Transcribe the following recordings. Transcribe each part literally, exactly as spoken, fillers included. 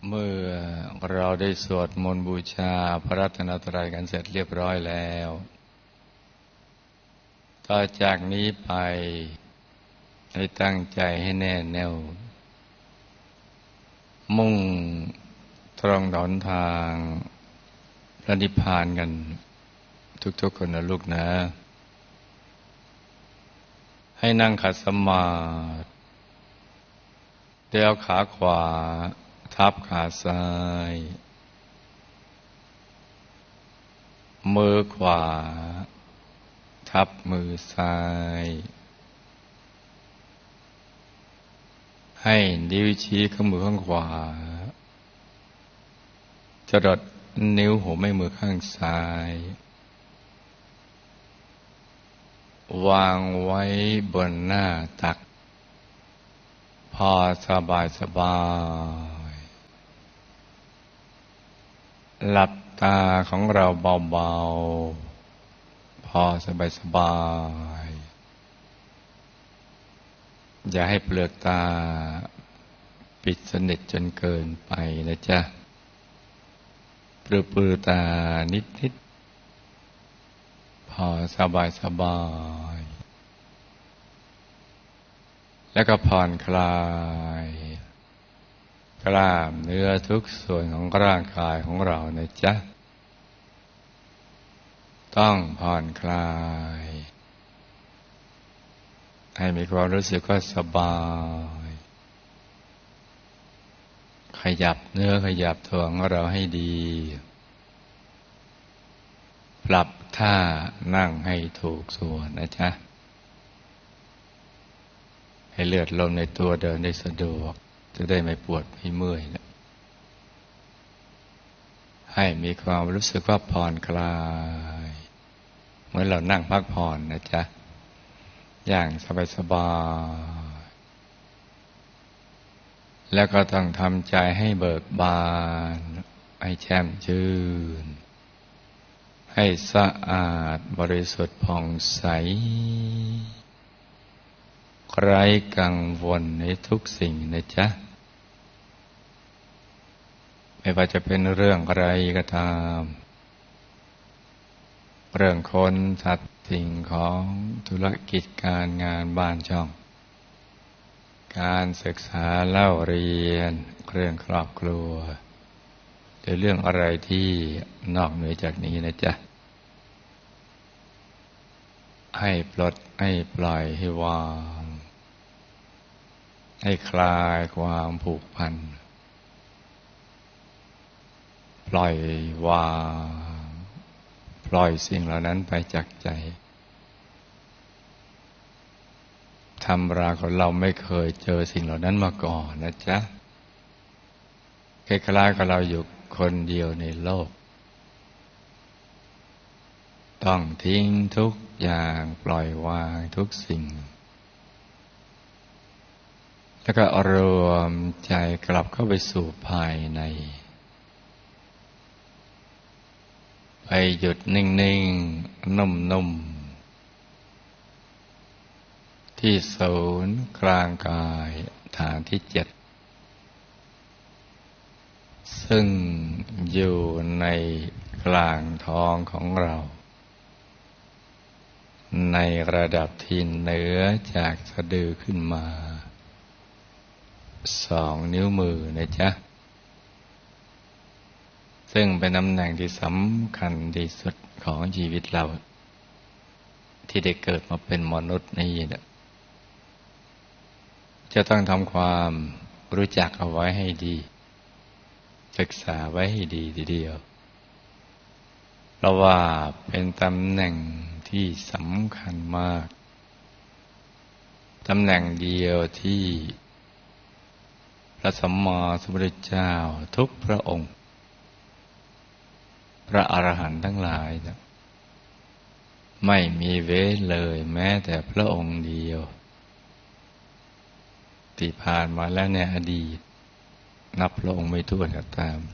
เมื่อเราได้สวดมนต์บูชาพระรัตนตรัยกันเสร็จเรียบร้อยแล้วต่อจากนี้ไปให้ตั้งใจให้แน่แน่วมุ่งตรงหนทางพระนิพพานกันทุกๆคนนะลูกนะให้นั่งขัดสมาธิเดี่ยวขาขวาทับขาซ้ายมือขวาทับมือซ้ายให้นิ้วชี้ข้างมือข้างขวาจรดนิ้วหัวแม่มือข้างซ้ายวางไว้บนหน้าตักพอสบายสบายหลับตาของเราเบาๆพอสบายสบายอย่าให้เปลือกตาปิดสนิทจนเกินไปนะจ๊ะปลือปลือตานิดนิดพอสบายสบายแล้วก็ผ่อนคลายกล้ามเนื้อทุกส่วนของร่างกายของเรานะจ๊ะต้องผ่อนคลายให้มีความรู้สึกว่าสบายขยับเนื้อขยับตัวของเราให้ดีปรับท่านั่งให้ถูกส่วนนะจ๊ะให้เลือดลมในตัวเดินได้สะดวกจะได้ไม่ปวดไม่เมื่อยนะให้มีความรู้สึกว่าผ่อนคลายเหมือนเรานั่งพักผ่อนนะจ๊ะอย่างสบายๆแล้วก็ต้องทำใจให้เบิกบานให้แช่มชื่นให้สะอาดบริสุทธิ์ผ่องใสไร้กังวลในทุกสิ่งนะจ๊ะไม่ว่าจะเป็นเรื่องอะไรก็ตามเรื่องคนสัตว์สิ่งของธุรกิจการงานบ้านช่องการศึกษาเล่าเรียนเรื่องครอบครัวหรือเรื่องอะไรที่นอกเหนือจากนี้นะจ๊ะให้ปลดให้ปล่อยให้วางให้คลายความผูกพันปล่อยวางปล่อยสิ่งเหล่านั้นไปจากใจธรรมราของเราไม่เคยเจอสิ่งเหล่านั้นมาก่อนนะจ๊ะคล้ายๆกับเราอยู่คนเดียวในโลกต้องทิ้งทุกอย่างปล่อยวางทุกสิ่งแล้วก็รวมใจกลับเข้าไปสู่ภายในไปหยุดนิ่งๆนุ่มๆที่ศูนย์กลางกายฐานที่เจ็ดซึ่งอยู่ในกลางท้องของเราในระดับที่เหนือจากสะดือขึ้นมาสองนิ้วมือนะจ๊ะซึ่งเป็นตำแหน่งที่สำคัญที่สุดของชีวิตเราที่ได้เกิดมาเป็นมนุษย์นี่นะจะต้องทำความรู้จักเอาไว้ให้ดีศึกษาไว้ให้ดีทีเดียวเพราะว่าเป็นตำแหน่งที่สำคัญมากตำแหน่งเดียวที่พระสัมมาสัมพุทธเจ้าทุกพระองค์พระอรหันต์ทั้งหลายนะไม่มีเว้นเลยแม้แต่พระองค์เดียวที่ผ่านมาแล้วในอดีตนับพระองค์ไม่ถ้วนก็ตาม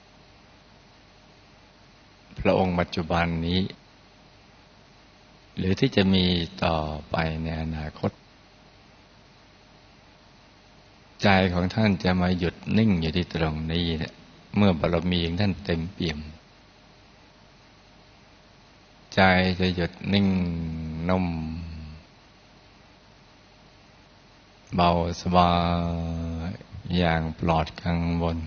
พระองค์ปัจจุบันนี้หรือที่จะมีต่อไปในอนาคตใจของท่านจะมาหยุดนิ่งอยู่ที่ตรงนี้เนี่ยเมื่อบารมีของท่านเต็มเปี่ยมใจจะหยุดนิ่งนุ่มเบาสบายอย่างปลอดกังวล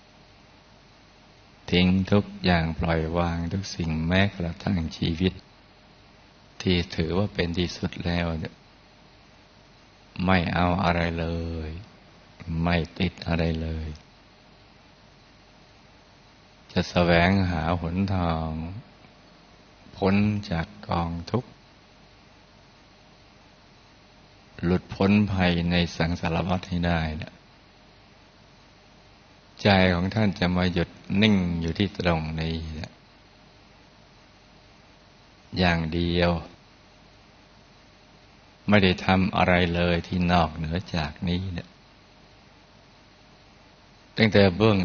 ทิ้งทุกอย่างปล่อยวางทุกสิ่งแม้กระทั่งชีวิตที่ถือว่าเป็นที่สุดแล้วเนี่ยไม่เอาอะไรเลยไม่ติดอะไรเลยจะแสวงหาหนทางพ้นจากกองทุกข์หลุดพ้นภัยในสังสารวัฏให้ได้นะใจของท่านจะมาหยุดนิ่งอยู่ที่ตรงนี้นะอย่างเดียวไม่ได้ทำอะไรเลยที่นอกเหนือจากนี้นะตั้งแต่เบื้อง